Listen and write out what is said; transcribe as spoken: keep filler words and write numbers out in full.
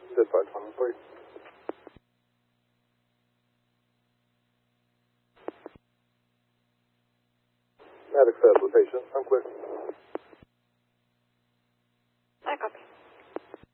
Dispatch one oh three. Maddox says the patient. I'm clear.